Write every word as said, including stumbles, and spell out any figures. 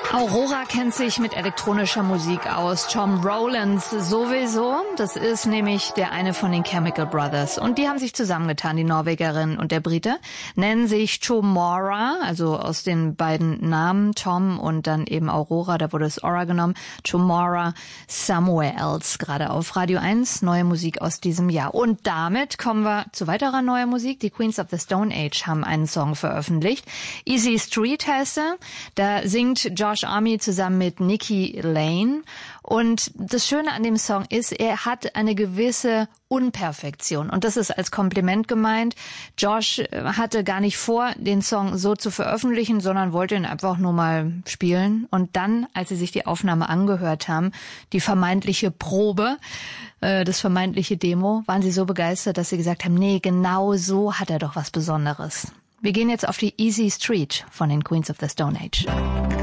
Aurora kennt sich mit elektronischer Musik aus, Tom Rowlands sowieso. Das ist nämlich der eine von den Chemical Brothers. Und die haben sich zusammengetan, die Norwegerin und der Brite, nennen sich Tomorrow, also aus den beiden Namen Tom und dann eben Aurora, da wurde es Aura genommen, Tomorrow Somewhere Else, gerade auf Radio eins, neue Musik aus diesem Jahr. Und damit kommen wir zu weiterer neuer Musik. Die Queens of the Stone Age haben einen Song veröffentlicht. Easy Street heißt er. Da singt Josh Army zusammen mit Nikki Lane. Und das Schöne an dem Song ist, er hat eine gewisse Unperfektion. Und das ist als Kompliment gemeint. Josh hatte gar nicht vor, den Song so zu veröffentlichen, sondern wollte ihn einfach nur mal spielen. Und dann, als sie sich die Aufnahme angehört haben, die vermeintliche Probe, äh, das vermeintliche Demo, waren sie so begeistert, dass sie gesagt haben, nee, genau so hat er doch was Besonderes. Wir gehen jetzt auf die Easy Street von den Queens of the Stone Age.